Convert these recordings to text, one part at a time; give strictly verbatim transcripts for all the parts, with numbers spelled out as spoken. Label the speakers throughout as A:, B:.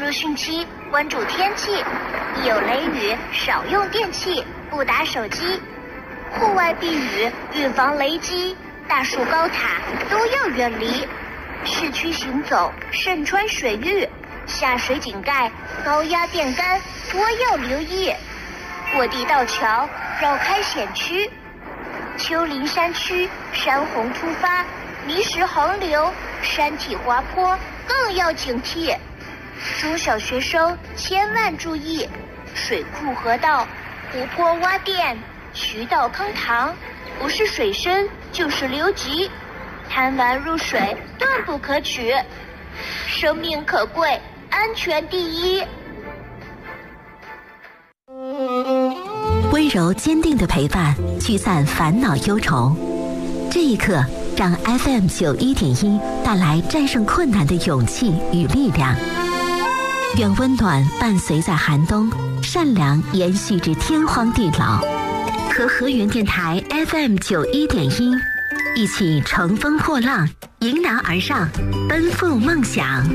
A: 入汛期，关注天气，一有雷雨少用电器，不打手机。户外避雨，预防雷击，大树高塔都要远离。市区行走，慎穿水域，下水井盖、高压电杆多要留意。过地道桥，绕开险区。丘陵山区，山洪突发，泥石横流，山体滑坡更要警惕。中小学生千万注意，水库河道、湖泊洼垫、渠道坑塘，不是水深就是流急，贪玩入水断不可取。生命可贵，安全第一。
B: 温柔坚定的陪伴，驱散烦恼忧愁。这一刻，让 F M 九一点一带来战胜困难的勇气与力量。愿温暖伴随在寒冬，善良延续至天荒地老。和河源电台 F M 九一点一一起乘风破浪，迎难而上，奔赴梦想。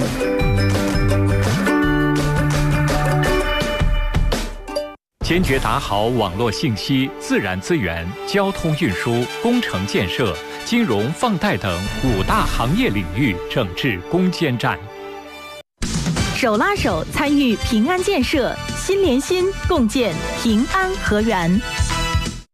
C: 坚决打好网络信息、自然资源、交通运输、工程建设、金融放贷等五大行业领域整治攻坚战。
D: 手拉手参与平安建设，心连心共建平安河源。